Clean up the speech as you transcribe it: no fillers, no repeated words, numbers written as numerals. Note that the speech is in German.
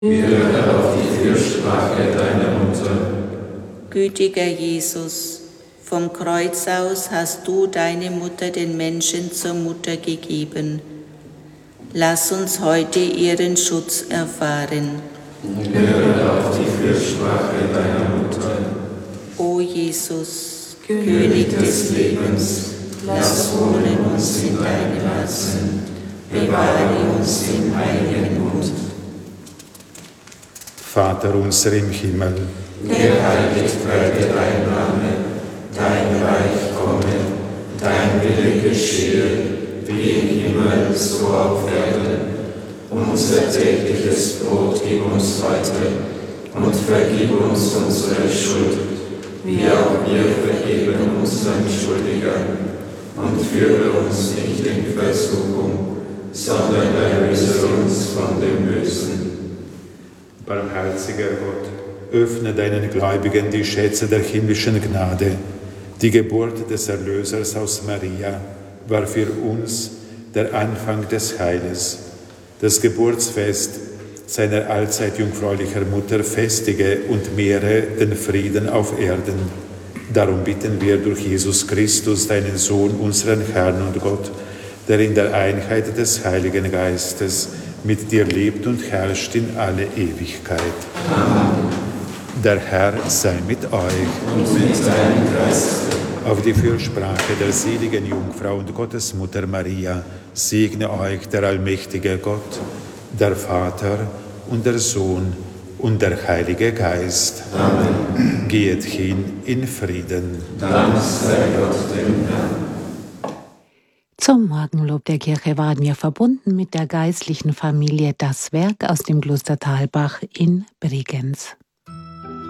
Höre auf die Fürsprache deiner Mutter. Gütiger Jesus, vom Kreuz aus hast du deine Mutter den Menschen zur Mutter gegeben. Lass uns heute ihren Schutz erfahren. Höre auf die Fürsprache deiner Mutter. O Jesus, König des Lebens, lass wohnen uns in deinem Herzen. Bewahre uns im heiligen Bund. Vater unser im Himmel, Geheiligt werde dein Name, dein Reich komme, dein Wille geschehe, wie im Himmel, so auf Erden. Unser tägliches Brot gib uns heute und vergib uns unsere Schuld, wie auch wir vergeben unseren Schuldigern. Und führe uns nicht in Versuchung, sondern erlöse uns von dem Bösen. barmherziger Gott, öffne deinen Gläubigen die Schätze der himmlischen Gnade. Die Geburt des Erlösers aus Maria war für uns der Anfang des Heiles. Das Geburtsfest seiner allzeit jungfräulicher Mutter festige und mehre den Frieden auf Erden. Darum bitten wir durch Jesus Christus, deinen Sohn, unseren Herrn und Gott, der in der Einheit des Heiligen Geistes mit dir lebt und herrscht in alle Ewigkeit. Amen. Der Herr sei mit euch. Und mit deinem Geist. Auf die Fürsprache der seligen Jungfrau und Gottesmutter Maria segne euch der allmächtige Gott, der Vater und der Sohn und der Heilige Geist. Amen. Geht hin in Frieden. Dank sei Gott dem Herrn. Zum Morgenlob der Kirche waren wir verbunden mit der geistlichen Familie Das Werk aus dem Kloster Thalbach in Bregenz.